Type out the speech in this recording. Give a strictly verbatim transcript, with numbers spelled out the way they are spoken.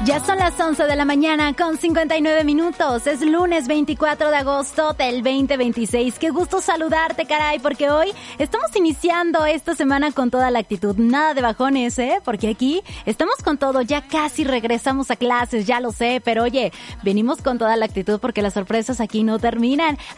Ya son las once de la mañana con cincuenta y nueve minutos. Es lunes veinticuatro de agosto del veinte veintiséis. Qué gusto saludarte, caray, porque hoy estamos iniciando esta semana con toda la actitud. Nada de bajones, ¿eh? Porque aquí estamos con todo. Ya casi regresamos a clases, ya lo sé, pero oye, venimos con toda la actitud porque las sorpresas aquí no terminan.